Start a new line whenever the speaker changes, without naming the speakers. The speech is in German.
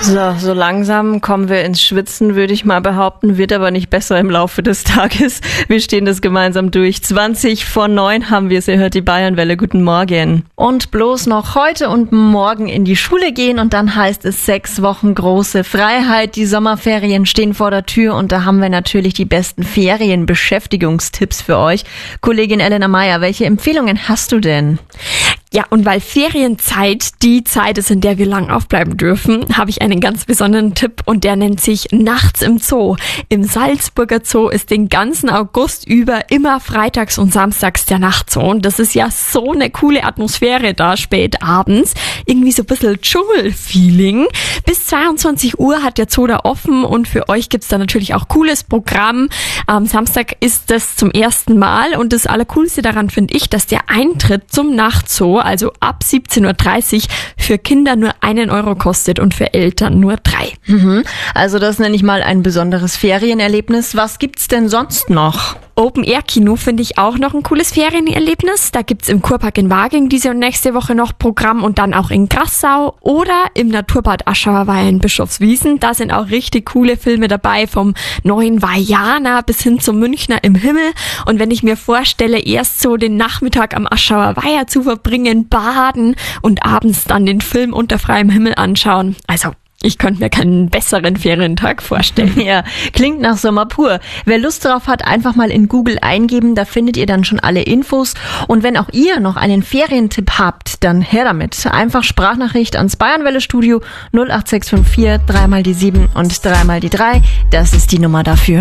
So langsam kommen wir ins Schwitzen, würde ich mal behaupten, wird aber nicht besser im Laufe des Tages. Wir stehen das gemeinsam durch. 20:09 haben wir es, ihr hört die Bayernwelle. Guten Morgen. Und bloß noch heute und morgen in die Schule gehen und dann heißt es 6 Wochen große Freiheit. Die Sommerferien stehen vor der Tür und da haben wir natürlich die besten Ferienbeschäftigungstipps für euch. Kollegin Elena Meyer, welche Empfehlungen hast du denn?
Ja, und weil Ferienzeit die Zeit ist, in der wir lang aufbleiben dürfen, habe ich einen ganz besonderen Tipp und der nennt sich Nachts im Zoo. Im Salzburger Zoo ist den ganzen August über immer freitags und samstags der Nachtzoo. Und das ist ja so eine coole Atmosphäre da spät abends. Irgendwie so ein bisschen Dschungel-Feeling. Bis 22 Uhr hat der Zoo da offen und für euch gibt's da natürlich auch cooles Programm. Am Samstag ist das zum ersten Mal und das Allercoolste daran finde ich, dass der Eintritt zum Nachtzoo, also ab 17:30 Uhr, für Kinder nur 1 Euro kostet und für Eltern nur 3.
Also das nenne ich mal ein besonderes Ferienerlebnis. Was gibt's denn sonst noch?
Open-Air-Kino finde ich auch noch ein cooles Ferienerlebnis. Da gibt's im Kurpark in Waging diese und nächste Woche noch Programm und dann auch in Grassau oder im Naturbad Aschauer Weiher in Bischofswiesen. Da sind auch richtig coole Filme dabei, vom neuen Vajana bis hin zum Münchner im Himmel. Und wenn ich mir vorstelle, erst so den Nachmittag am Aschauer Weiher zu verbringen, baden und abends dann den Film unter freiem Himmel anschauen. Also ich könnte mir keinen besseren Ferientag vorstellen.
Ja, klingt nach Sommer pur. Wer Lust drauf hat, einfach mal in Google eingeben, da findet ihr dann schon alle Infos. Und wenn auch ihr noch einen Ferientipp habt, dann her damit. Einfach Sprachnachricht ans Bayernwelle-Studio 08654 3 mal die 7 und 3 mal die 3. Das ist die Nummer dafür.